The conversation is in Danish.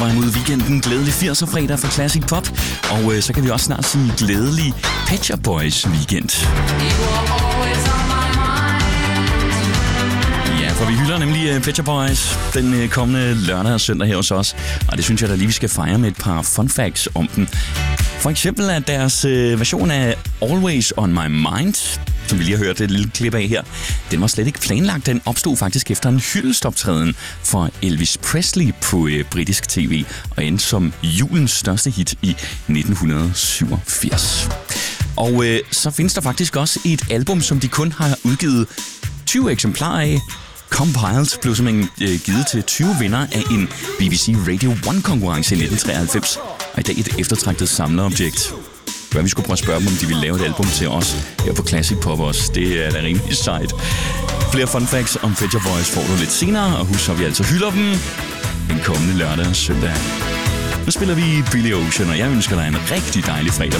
vej mod weekenden. Glædelig 80'er fredag for Classic Pop. Og så kan vi også snart sige glædelig Pet Shop Boys weekend. Ja, for vi hylder nemlig Pet Shop Boys den kommende lørdag og søndag her hos os. Og det synes jeg da lige, vi skal fejre med et par fun facts om den. For eksempel at deres version af Always On My Mind, som vi lige har hørt et lille klip af her, den var slet ikke planlagt. Den opstod faktisk efter en hyldestoptræden for Elvis Presley på britisk tv og endte som julens største hit i 1987. Og så findes der faktisk også et album, som de kun har udgivet 20 eksemplarer af. Compiled blev simpelthen givet til 20 vinder af en BBC Radio 1-konkurrence i 1993, og i dag et eftertragtet samlerobjekt. Hvad vi skulle prøve at spørge dem, om de ville lave et album til os her på Classic Pop også. Det er da rimelig sejt. Flere fun facts om Pet Shop Boys får du lidt senere, og husk så vi altså hylder dem den kommende lørdag og søndag. Nu spiller vi Billy Ocean, og jeg ønsker dig en rigtig dejlig fredag.